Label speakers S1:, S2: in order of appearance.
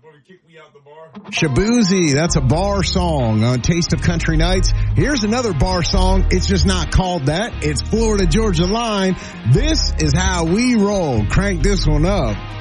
S1: Shabuzi, that's a bar song on Taste of Country Nights. Here's another bar song. It's just not called that. It's Florida Georgia Line. This is how we roll. Crank this one up.